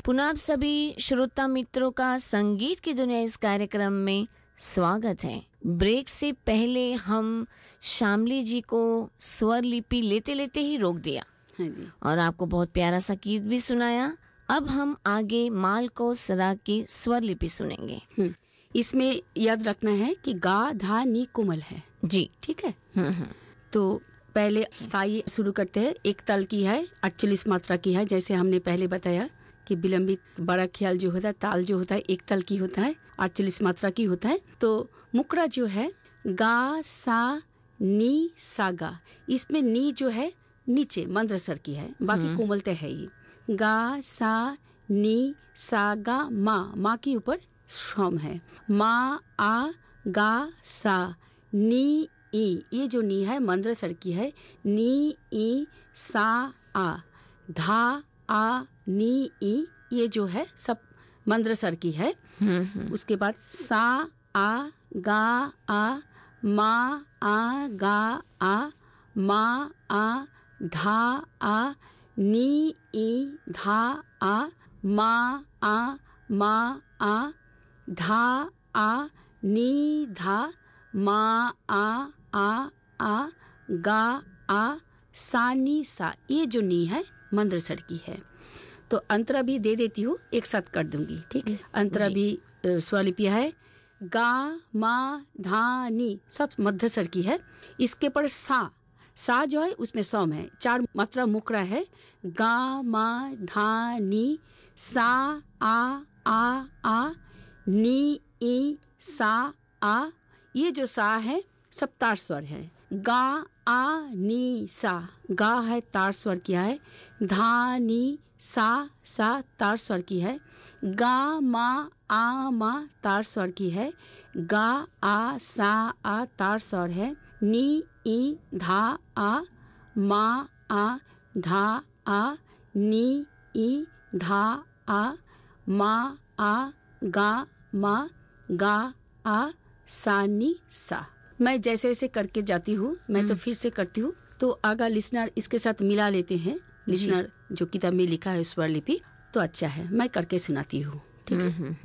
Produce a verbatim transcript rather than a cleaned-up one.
पुनः आप सभी श्रोता मित्रों का संगीत की दुनिया इस कार्यक्रम में स्वागत है। ब्रेक से पहले हम शामली जी को स्वर लिपि लेते लेते ही रोक दिया। हाँ जी। और आपको बहुत प्यारा सा गीत भी सुनाया। अब हम आगे मालकोस राग की स्वर लिपि सुनेंगे। इसमें याद रखना है कि गा धा नी कोमल है जी, ठीक है। तो पहले स्थाई शुरू करते हैं। एक ताल की है, अड़तालीस मात्रा की है। जैसे हमने पहले बताया कि विलंबित बड़ा ख्याल जो होता है, ताल जो होता है एक ताल की होता है, अड़तालीस मात्रा की होता है। तो मुकरा जो है गा सा नी सा गा, इसमें नी जो है नीचे मंद्र स्वर की है, बाकी कोमलता है ही। गा सा नी सा गा मा, मा के ऊपर श्रम है। मा आ गा सा नी ई, ये जो नी है मंद्र स्वर की है। नी ई सा आ, धा आ नी ई, ये जो है सब मंद्र स्वर की है। उसके बाद सा आ गा आ, मा आ गा आ, मा आ धा आ, नी ई धा आ, मा आ मा आ, धा आ नी धा, मा आ आ आ गा आ, सा नी सा, ये जो नी है मंद्र स्वर की है। तो अंतरा भी दे देती हूँ, एक साथ कर दूंगी, ठीक है। अंतरा भी स्वरलिपि है। गा मा धा नी सब मध्य स्वर की है। इसके पर सा, सा जो है उसमें सौम है, चार मात्रा मुकरा है। गा मा धा नी सा आ आ आ, नी ई सा आ, ये जो सा है सब तार स्वर है। गा आ नी सा, गा है तार स्वर किया है। धा नी सा, सा तार स्वर की है। गा मा आ मा तार स्वर की है। गा आ सा आ तार स्वर है। नी ई धा आ, मा आ धा आ, नी ई धा आ, मा आ गा मा, गा आ सा नी सा। मैं जैसे जैसे करके जाती हूँ, मैं तो फिर से करती हूँ, तो आगा लिसनर इसके साथ मिला लेते हैं। लिसनर जो किताब में लिखा है स्वर लिपि, तो अच्छा है, मैं करके सुनाती हूँ, ठीक है।